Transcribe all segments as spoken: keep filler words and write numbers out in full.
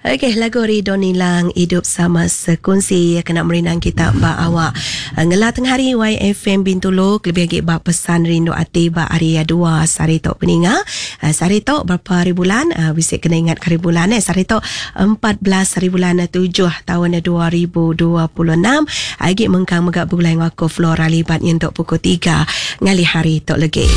Okey, lagu Ridho Nilang Hidup Sama Sekunsi kena merinang kita ba awak. Ngela tengah hari Y F M Bintulu lebih lagi ba pesan rindu ati ba hari dua sari tok peninga. Sari tok berapa hari bulan? Bisik kena ingat hari bulan eh. Sari tok empat belas hari bulan tujuh tahun dua ribu dua puluh enam. Agi mengkang megak bulan aku Flora libat untuk pukul tiga ngali hari tok lagi.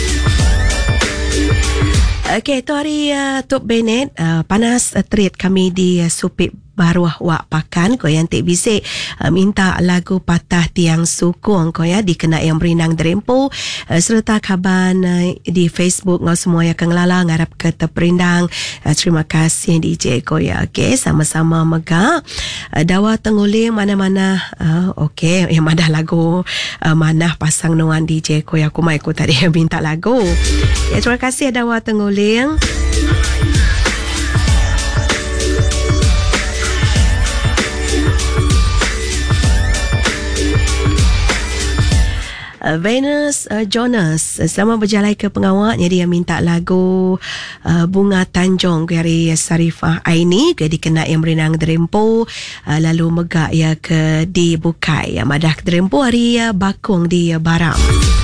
Okey, tu hari uh, Tok Bennett uh, panas uh, treat kami di uh, Supit Baruah Wak Pakan. Kau yang tak bisik uh, minta lagu Patah Tiang Sukung kau ya dikena yang berinang derempo uh, serta kaban uh, di Facebook ngau semua yang kengelala ngarap ke terperindang. Uh, terima kasih D J kau ya. Okey, sama-sama mega uh, dawa tenguling mana-mana uh, okey yang mana lagu uh, mana pasang nuan D J kau ya aku mai aku tadi minta lagu. Ya, terima kasih dawa tenguling. Uh, Venus uh, Jonas uh, selamat berjalan ke pengawaknya dia minta lagu uh, Bunga Tanjung dari Sarifah Aini ke dikena yang berenang derempo uh, lalu megak ya ke di Bukai ya madah ke derempo hari ya bakung di ya Baram.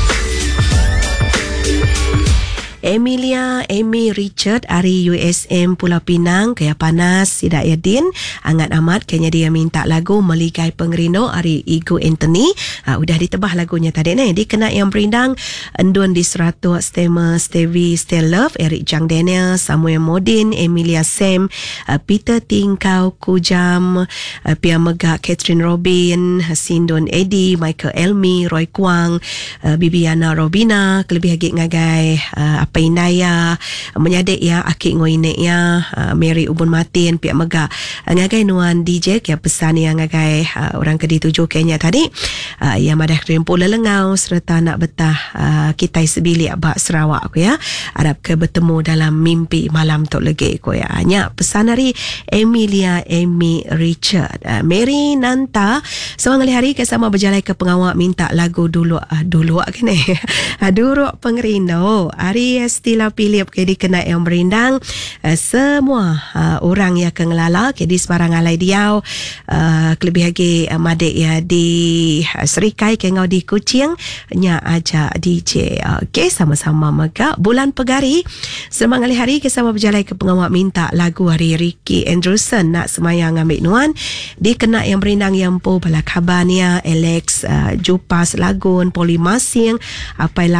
Emilia Amy Richard hari U S M Pulau Pinang kaya panas Sidak Yadin angat amat kayaknya dia minta lagu Meligai Pengerino hari Igu Anthony. Ha, udah ditebah lagunya tadi ni dikena yang berindang Endun di Seratus Stema Stevie Still Love Eric Jang Daniel Samuel Modin Emilia Sam uh, Peter Tingkau Kujam uh, Pia Megak Catherine Robin Sindon Eddie Michael Elmi Roy Kwang uh, Bibiana Robina kelebih lagi ngagai uh, apa Indaya menyadik ya akik ngoinek ya uh, Mary Ubun Martin pihak megak uh, ngagai nuan D J kia pesan yang ngagai uh, orang ke dituju kenya tadi uh, yang madah rempo lelengau serta nak betah uh, kita sebilik bak Sarawak aku ya harap ke bertemu dalam mimpi malam tok legi aku ya hanya pesan hari Emilia Amy Richard uh, Mary Nanta seorang hari kesama berjalan ke pengawak minta lagu dulu uh, dulu kene uh, Duruk Pengerino hari Stila Philip ke dikena yang berindang uh, semua uh, orang yang kengelala ke di sebarang alai diau uh, kelebih lagi uh, madik ya di uh, Serikai ke ngau di Kuching nya aja D J. Okey, sama-sama mega bulan pegari semang hari ke sama berjalan ke pengawak minta lagu hari Ricky Andrewson nak semayang ambil nuan dikena yang berindang yang po bala kabania Alex uh, Jupas Lagun Polimasing apa